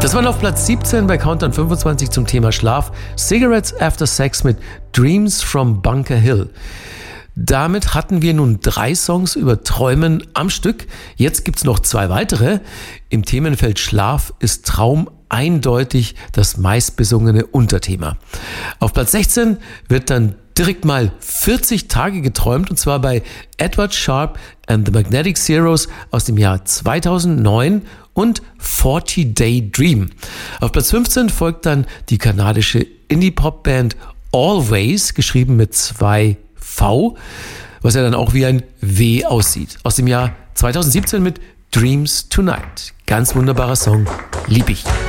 Das waren auf Platz 17 bei Countdown 25 zum Thema Schlaf. Cigarettes After Sex mit Dreams from Bunker Hill. Damit hatten wir nun 3 Songs über Träumen am Stück. Jetzt gibt's noch 2 weitere. Im Themenfeld Schlaf ist Traum eindeutig das meistbesungene Unterthema. Auf Platz 16 wird dann direkt mal 40 Tage geträumt, und zwar bei Edward Sharpe and the Magnetic Zeros aus dem Jahr 2009 und 40 Day Dream. Auf Platz 15 folgt dann die kanadische Indie-Pop-Band Always, geschrieben mit 2 V, was ja dann auch wie ein W aussieht. Aus dem Jahr 2017 mit Dreams Tonight. Ganz wunderbarer Song, lieb ich.